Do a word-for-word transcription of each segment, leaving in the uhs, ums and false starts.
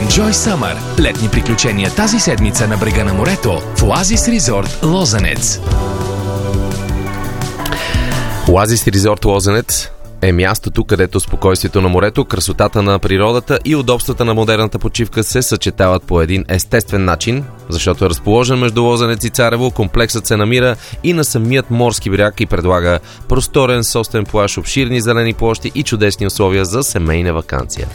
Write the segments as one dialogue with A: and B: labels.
A: Enjoy Summer. Летни приключения тази седмица на брега на морето в Оазис Резорт Лозенец.
B: Оазис Резорт Лозенец е мястото, където спокойствието на морето, красотата на природата и удобствата на модерната почивка се съчетават по един естествен начин, защото е разположен между Лозенец и Царево. Комплексът се намира и на самият морски бряг и предлага просторен собствен плаж, обширни зелени площи и чудесни условия за семейна ваканция.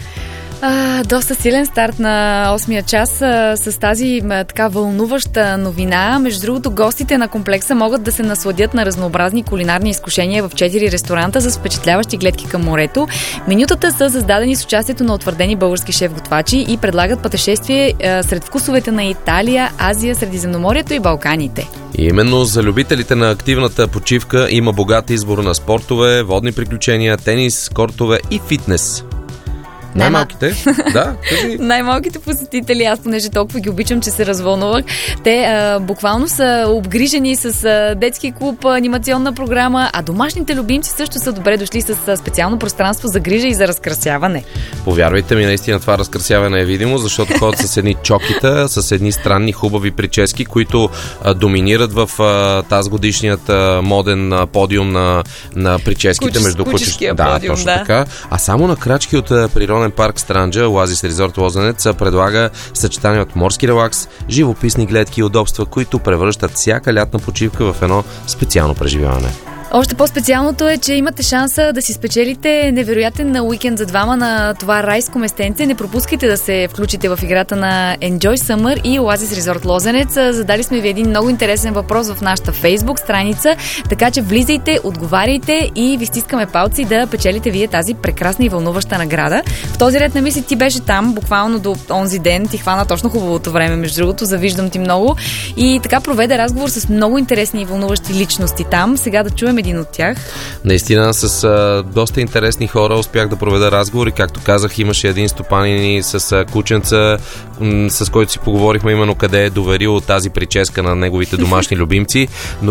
C: А, доста силен старт на осмия час а, с тази а, така вълнуваща новина. Между другото, гостите на комплекса могат да се насладят на разнообразни кулинарни изкушения в четири ресторанта с впечатляващи гледки към морето. Менютата са създадени с участието на утвърдени български шеф-готвачи и предлагат пътешествие а, сред вкусовете на Италия, Азия, Средиземноморието и Балканите.
B: И именно за любителите на активната почивка има богат избор на спортове, водни приключения, тенис, кортове и фитнес. Най-малките? Да, кажи.
C: Най-малките посетители, аз понеже толкова ги обичам, че се развълнувах. Те а, буквално са обгрижени с а, детски клуб, анимационна програма, а домашните любимци също са добре дошли с а, специално пространство за грижа и за разкрасяване.
B: Повярвайте ми, наистина това разкрасяване е видимо, защото ходят с едни чокита, с едни странни хубави прически, които а, доминират в а, тази годишният а, моден а, подиум на, на прическите.
C: Кучес,
B: между
C: кучешкия
B: да,
C: подиум,
B: точно
C: да.
B: така. А само на крачки от природен парк Странджа, Оазис Резорт Лозенец предлага съчетание от морски релакс, живописни гледки и удобства, които превръщат всяка лятна почивка в едно специално преживяване.
C: Още по-специалното е, че имате шанса да си спечелите невероятен уикенд за двама на това райско местенце. Не пропускайте да се включите в играта на Enjoy Summer и Oasis Resort Лозенец. Задали сме ви един много интересен въпрос в нашата Facebook страница, така че влизайте, отговаряйте и ви стискаме палци да печелите вие тази прекрасна и вълнуваща награда. В този ред на мисли ти беше там, буквално до онзи ден. Ти хвана точно хубавото време, между другото, завиждам ти много. И така проведе разговор с много интересни и вълнуващи личности там. Сега да чуем един от тях.
B: Наистина с а, доста интересни хора успях да проведа разговори. Както казах, имаше един стопанин с а, кученца, м- с който си поговорихме именно къде е доверил тази прическа на неговите домашни любимци. Но